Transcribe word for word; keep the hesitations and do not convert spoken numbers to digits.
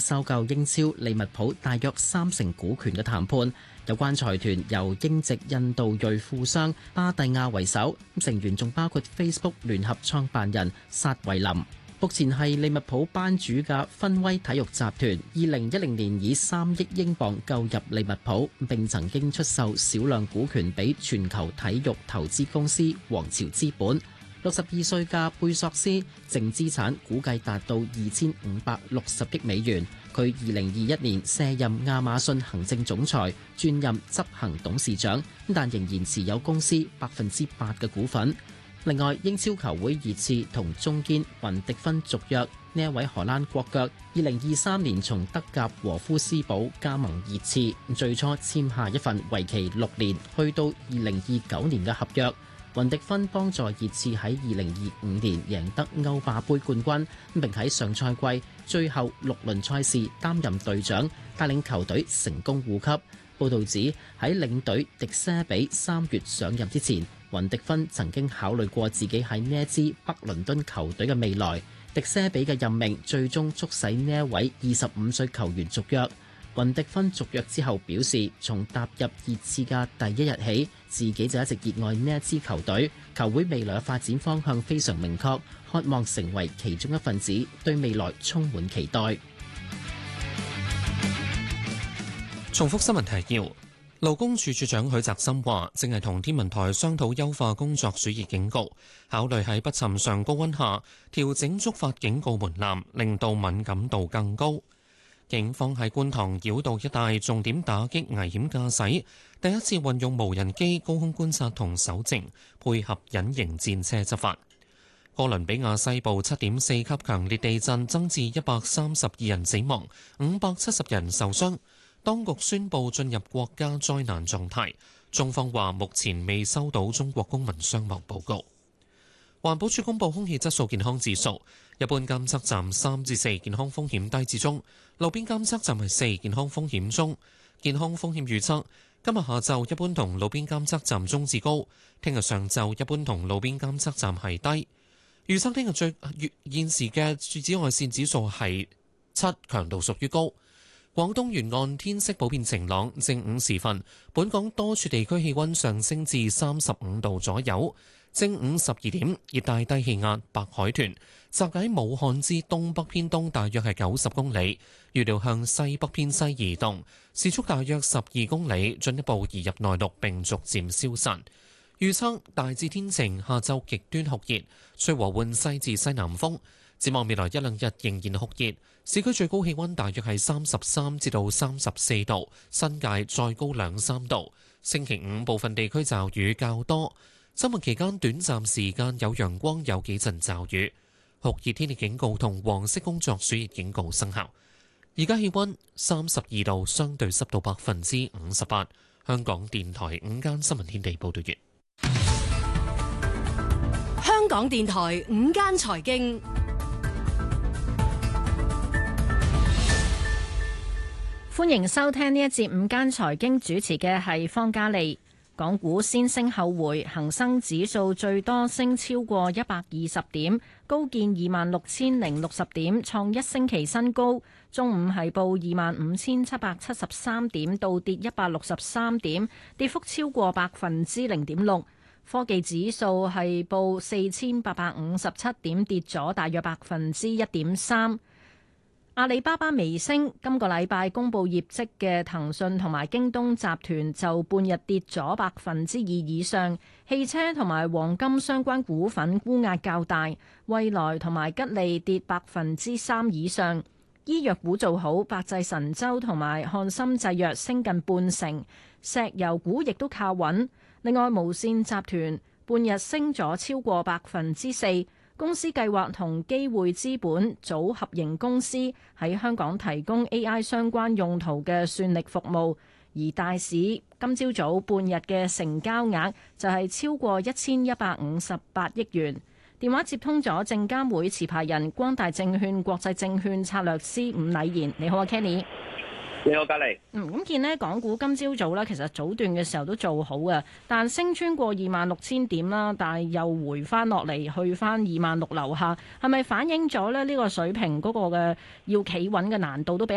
收購英超利物浦大約三成股權嘅談判。有關財團由英籍印度裔富商巴蒂亞為首，成員仲包括 Facebook 聯合創辦人薩維林。目前係利物浦班主嘅芬威體育集團，二零一零年以三億英鎊購入利物浦，並曾經出售少量股權俾全球體育投資公司皇朝資本。六十二歲嘅貝索斯淨資產估計達到二千五百六十億美元。佢二零二一年卸任亞馬遜行政總裁，轉任執行董事長，但仍然持有公司百分之八嘅股份。另外，英超球會熱刺同中堅雲迪芬續約，呢一位荷蘭國腳，二零二三年從德甲和夫斯堡加盟熱刺，最初簽下一份為期六年，去到二零二九年嘅合約。雲迪芬幫助熱刺喺二零二五年贏得歐霸杯冠軍，並喺上賽季最後六輪賽事擔任隊長，帶領球隊成功護級。報道指喺領隊迪舍比三月上任之前，雲迪芬曾經考慮過自己喺呢一支北倫敦球隊嘅未來。迪舍比嘅任命最終促使呢一位二十五歲球員續約。雲迪芬續約之後表示，從踏入熱刺嘅第一日起，自己就一直熱愛呢一支球隊，球會未來嘅發展方向非常明確，渴望成為其中一份子，對未來充滿期待。 重複新聞提要。勞工處處長許澤森話，正係同天文台商討優化工作暑熱警告，考慮喺不尋常高溫下調整觸發警告門檻，令到敏感度更高。警方喺觀塘繞道一帶重點打擊危險駕駛，第一次運用無人機高空觀察同搜證，配合隱形戰車執法。哥倫比亞西部七點四級強烈地震增至一百三十二人死亡，五百七十人受傷。當局宣布進入國家災難狀態。中方話目前未收到中國公民傷亡報告。環保署公布空氣質素健康指數，一般監測站三至四，健康風險低至中；路邊監測站係四，健康風險中。健康風險預測今日下晝一般同路邊監測站中至高，聽日上晝一般同路邊監測站係低。預測聽日最現時嘅紫外線指數係七，強度屬於高。廣東沿岸天色普遍晴朗，正午時分，本港多處地區氣溫上升至三十五度左右。正午十二點，熱帶低氣壓白海豚集喺武漢至東北偏東，大約係九十公里，預料向西北偏西移動，時速大約十二公里，進一步移入內陸並逐漸消散。預測大致天晴，下晝極端酷熱，吹和緩西至西南風。展望未來一兩日仍然酷熱，市區最高氣溫大約係三十三至到三十四度，新界再高兩三度。星期五部分地區驟雨較多，周末期間短暫時間有陽光，有幾陣驟雨。酷熱天氣警告同黃色工作暑熱警告生效。而家氣溫三十二度，相對濕度百分之五十八。香港電台午間新聞天地報道完。 香港電台午間財經。歡迎收聽呢一節午間財經，主持嘅係方嘉利。港股先升後回，恒生指數最多升超過一百二十點，高見二萬六千零六十點，創一星期新高。中午係報二萬五千七百七十三點，倒跌一百六十三點，跌幅超過百分之零點六。科技指數係報四千八百五十七點，跌咗大約百分之一點三。阿里巴巴微升，今個禮拜公布業績嘅騰訊同埋京東集團就半日跌咗百分之二以上，汽車同埋黃金相關股份沽壓較大，蔚來同埋吉利跌百分之三以上。醫藥股做好，百濟神州同埋漢森製藥升近半成，石油股亦都靠穩。另外，無線集團半日升咗超過百分之四。公司計劃同機會資本組合營公司喺香港提供 A I 相關用途嘅算力服務，而大市今朝早半日嘅成交額就係超過一千一百五十八億元。電話接通咗證監會持牌人光大證券國際證券策略師伍禮賢，你好啊 Kenny。 你好，嘉莉。 嗯，咁見呢港股今朝早咧，其實早段嘅時候都做好嘅，但升穿過二萬六千點啦，但係又回翻落嚟，去翻二萬六樓下，係咪反映咗咧呢個水平嗰個嘅要企穩嘅難度都比較